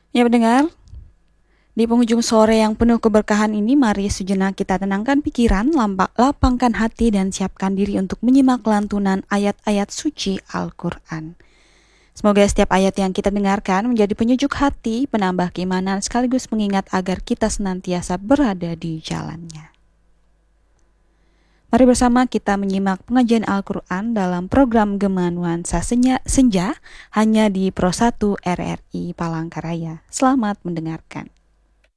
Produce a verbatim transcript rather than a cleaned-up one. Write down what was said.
Ya pendengar, di penghujung sore yang penuh keberkahan ini, mari sejenak kita tenangkan pikiran, lampak, lapangkan hati, dan siapkan diri untuk menyimak lantunan ayat-ayat suci Al-Quran. Semoga setiap ayat yang kita dengarkan menjadi penyejuk hati, penambah keimanan, sekaligus mengingat agar kita senantiasa berada di jalannya. Mari bersama kita menyimak pengajian Al-Quran dalam program Gema Nuansa Senja hanya di Pro satu R R I Palangkaraya. Selamat mendengarkan.